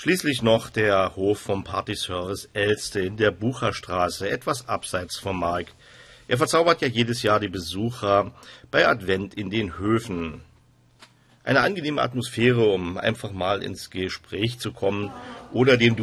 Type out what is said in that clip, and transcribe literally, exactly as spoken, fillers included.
Schließlich noch der Hof vom Partyservice Elste in der Bucherstraße, etwas abseits vom Markt. Er verzaubert ja jedes Jahr die Besucher bei Advent in den Höfen. Eine angenehme Atmosphäre, um einfach mal ins Gespräch zu kommen oder den